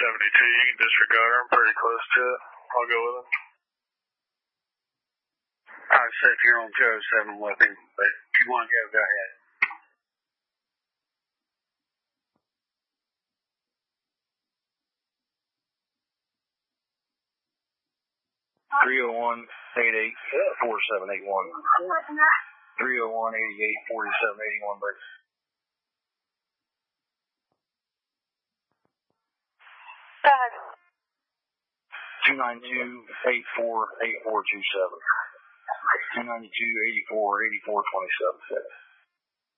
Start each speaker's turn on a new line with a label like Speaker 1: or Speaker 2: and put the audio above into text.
Speaker 1: You can disregard. I'm pretty close to it. I'll go with him.
Speaker 2: Alright, so if you're on 207 with him, but if you want to go ahead.
Speaker 3: $301-88-4781. 301-88-4781, but 292-84-8427. 292-84-84-27.